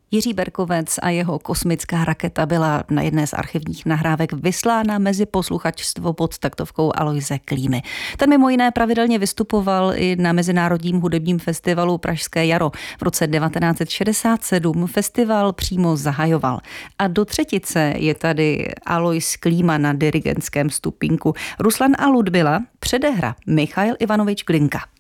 Jiří Berkovec a jeho kosmická raketa byla na jedné z archivních nahrávek vyslána mezi posluchačstvo pod taktovkou Aloise Klímy. Ten mimo jiné pravidelně vystupoval i na Mezinárodním hudebním festivalu Pražské jaro. V roce 1967 festival přímo zahajoval. A do třetice je tady Alois Klíma na dirigentském stupínku. Ruslan a Ludmila, předehra Michail Ivanovič Glinka.